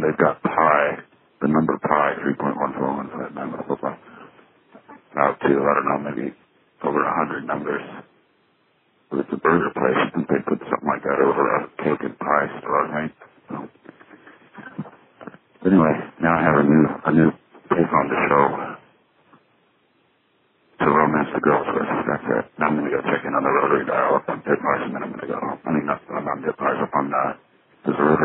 they've got pi, the number pi, 3.14159, blah, blah, blah. Out to, I don't know, maybe over 100 numbers. But it's a burger place. I think they put something like that over a cake and pie store, I think. So. Anyway, now I have a new take on the show to romance the girls with. That's it. Now I'm going to go check in on the rotary dial up on Pit Mars, and then I'm going to go. I mean, not on Pit Mars, up on, there's a rotary